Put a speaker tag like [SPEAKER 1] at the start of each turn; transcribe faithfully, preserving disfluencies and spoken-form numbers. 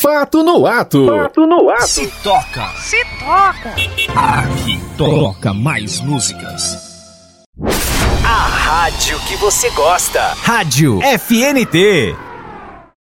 [SPEAKER 1] Fato no ato.
[SPEAKER 2] Fato no ato.
[SPEAKER 3] Se toca.
[SPEAKER 4] Se toca.
[SPEAKER 3] Aqui toca mais músicas.
[SPEAKER 5] A rádio que você gosta.
[SPEAKER 6] Rádio F N T.